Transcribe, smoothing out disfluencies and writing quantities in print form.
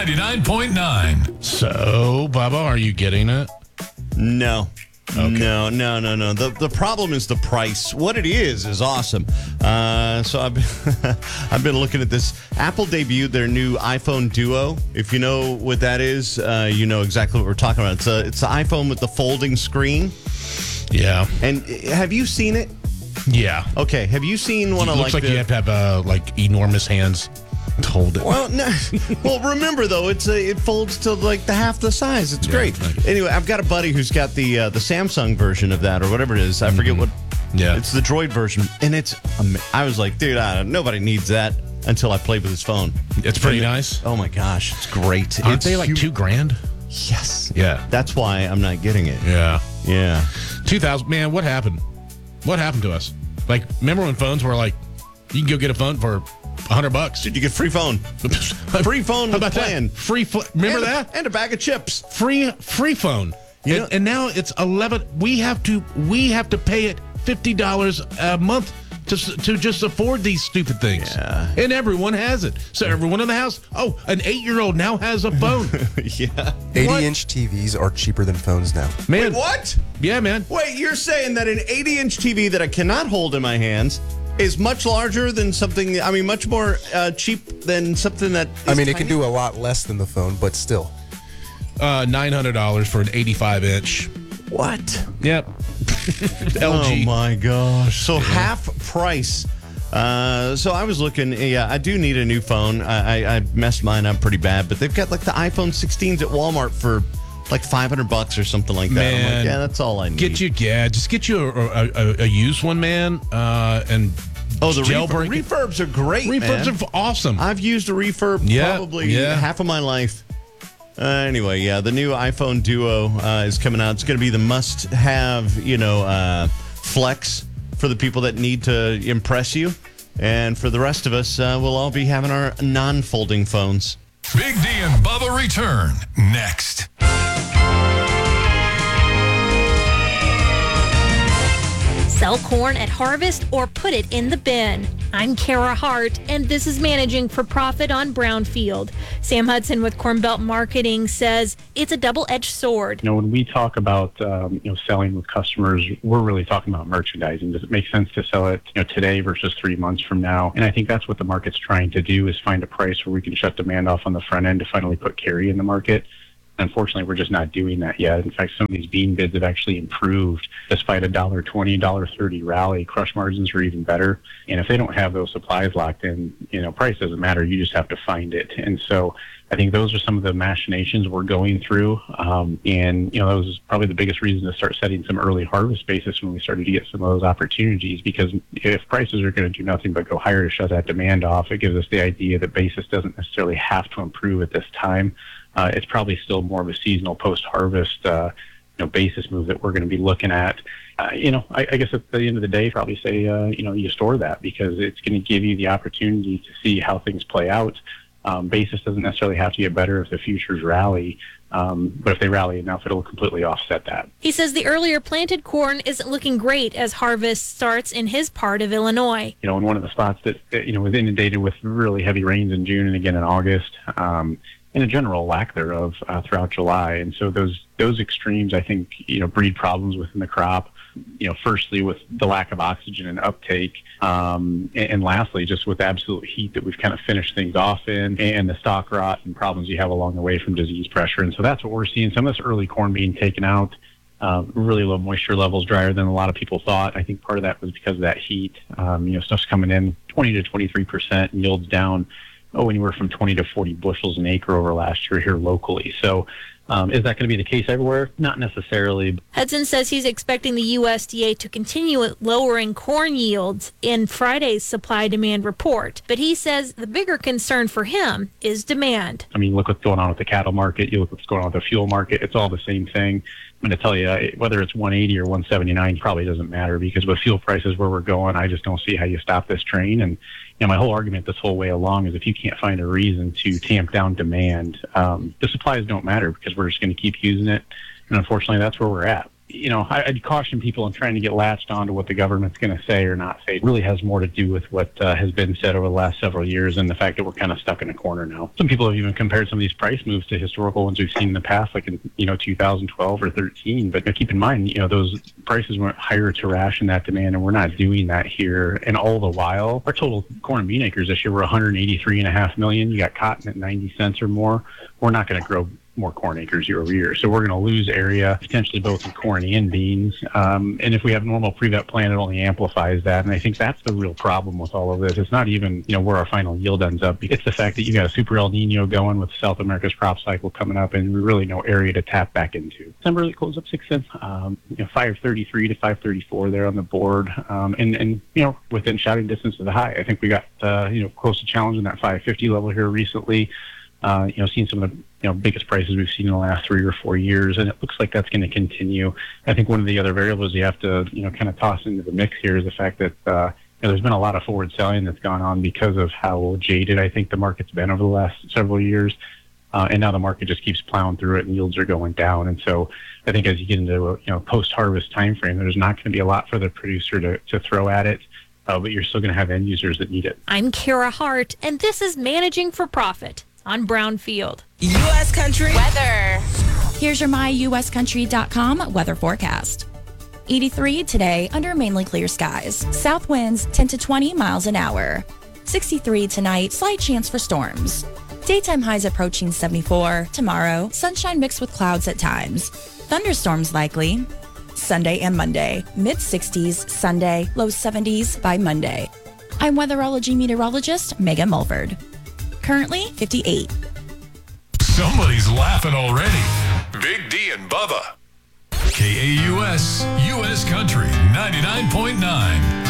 99.9. So, Bubba, are you getting it? No. Okay. No. The problem is the price. What it is awesome. So I've been looking at this. Apple debuted their new iPhone Duo. If you know what that is, you know exactly what we're talking about. It's the iPhone with the folding screen. Yeah. And have you seen it? Yeah. Okay. Have you seen one of Looks like you have to have enormous hands to hold it. Well, no. Well, remember though, it folds to like the half the size. It's great. Anyway, I've got a buddy who's got the Samsung version of that or whatever it is. I forget what. Yeah, it's the Droid version, and it's. I was like, dude, nobody needs that until I played with his phone. It's pretty nice. Oh my gosh, it's great. Aren't they like $2,000? Yes. Yeah. That's why I'm not getting it. Yeah. 2,000. Man, what happened? What happened to us? Like, remember when phones were like, you can go get a phone for $100? Did you get free phone? Free phone with plan. Remember that? And a bag of chips. Free phone. And now it's 11. We have to pay it $50 a month to just afford these stupid things. Yeah. And everyone has it. So everyone in the house, an 8-year-old now has a phone. Yeah. 80-inch TVs are cheaper than phones now. Man. Wait, what? Yeah, man. Wait, you're saying that an 80-inch TV that I cannot hold in my hands is much larger than something, much more cheap than something that is it can do a lot less than the phone, but still. $900 for an 85-inch. What? Yep. LG. Oh, my gosh. So half price. So I was looking, I do need a new phone. I messed mine up pretty bad, but they've got like the iPhone 16s at Walmart for like $500 or something like that. Man, I'm like, yeah, that's all I need. Just get you a used one, man, and the refurbs are great. Refurbs are awesome. I've used a refurb probably half of my life. Anyway, the new iPhone Duo is coming out. It's going to be the must-have, flex for the people that need to impress you. And for the rest of us, we'll all be having our non-folding phones. Big D and Bubba return next. Sell corn at harvest or put it in the bin. I'm Kara Hart, and this is Managing for Profit on Brownfield. Sam Hudson with Corn Belt Marketing says it's a double-edged sword. When we talk about selling with customers, we're really talking about merchandising. Does it make sense to sell it today versus 3 months from now? And I think that's what the market's trying to do, is find a price where we can shut demand off on the front end to finally put carry in the market. Unfortunately, we're just not doing that yet. In fact, some of these bean bids have actually improved despite a $1.20, $1.30 rally. Crush margins are even better. And if they don't have those supplies locked in, price doesn't matter. You just have to find it. And so I think those are some of the machinations we're going through. Those is probably the biggest reason to start setting some early harvest basis when we started to get some of those opportunities, because if prices are going to do nothing but go higher to shut that demand off, it gives us the idea that basis doesn't necessarily have to improve at this time. It's probably still more of a seasonal post-harvest, basis move that we're going to be looking at. I guess at the end of the day, probably say, you store that because it's going to give you the opportunity to see how things play out. Basis doesn't necessarily have to get better if the futures rally, but if they rally enough, it'll completely offset that. He says the earlier planted corn isn't looking great as harvest starts in his part of Illinois. In one of the spots that was inundated with really heavy rains in June and again in August, and a general lack thereof throughout July. And so those extremes, I think, breed problems within the crop. Firstly, with the lack of oxygen and uptake, and lastly, just with absolute heat that we've kind of finished things off in, and the stalk rot and problems you have along the way from disease pressure. And so that's what we're seeing. Some of this early corn being taken out, really low moisture levels, drier than a lot of people thought. I think part of that was because of that heat. Stuff's coming in 20 to 23%, yields down anywhere from 20 to 40 bushels an acre over last year here locally. So is that going to be the case everywhere? Not necessarily. Hudson says he's expecting the USDA to continue lowering corn yields in Friday's supply-demand report. But he says the bigger concern for him is demand. Look what's going on with the cattle market. You look what's going on with the fuel market. It's all the same thing. I'm going to tell you, whether it's 180 or 179 probably doesn't matter, because with fuel prices where we're going, I just don't see how you stop this train. And my whole argument this whole way along is if you can't find a reason to tamp down demand, the supplies don't matter because we're just going to keep using it. And unfortunately, that's where we're at. I'd caution people in trying to get latched onto what the government's going to say or not say. It really has more to do with what has been said over the last several years and the fact that we're kind of stuck in a corner now. Some people have even compared some of these price moves to historical ones we've seen in the past, like in 2012 or 13. But keep in mind, those prices went higher to ration that demand, and we're not doing that here. And all the while, our total corn and bean acres this year were 183.5 million. You got cotton at 90 cents or more. We're not going to grow more corn acres year over year. So we're going to lose area, potentially both in corn and beans. And if we have normal pre-vet plan, it only amplifies that. And I think that's the real problem with all of this. It's not even, where our final yield ends up. It's the fact that you got a super El Nino going with South America's crop cycle coming up and really no area to tap back into. December really closed up 6 cents, 533 to 534 there on the board. And within shouting distance of the high. I think we got, close to challenging that 550 level here recently. Seen some of the biggest prices we've seen in the last 3 or 4 years, and it looks like that's going to continue. I think one of the other variables you have to kind of toss into the mix here is the fact that there's been a lot of forward selling that's gone on because of how jaded I think the market's been over the last several years, and now the market just keeps plowing through it and yields are going down. And so I think as you get into a post-harvest time frame, there's not going to be a lot for the producer to throw at it. But you're still going to have end users that need it. I'm Kara Hart, and this is Managing for Profit on Brownfield. U.S. Country weather. Here's your myuscountry.com weather forecast. 83 today under mainly clear skies. South winds 10 to 20 miles an hour. 63 tonight, slight chance for storms. Daytime highs approaching 74. Tomorrow, sunshine mixed with clouds at times. Thunderstorms likely. Sunday and Monday, mid-60s Sunday, low 70s by Monday. I'm weatherology meteorologist Megan Mulford. Currently 58. Somebody's laughing already. Big D and Bubba. KAUS, U.S. Country 99.9.